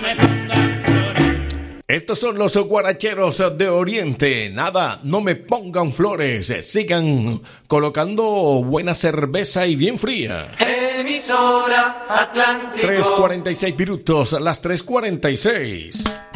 Estos son los guaracheros de Oriente. Nada, no me pongan flores. Sigan colocando buena cerveza y bien fría. Emisora Atlántico. 3:46 minutos, las 3:46.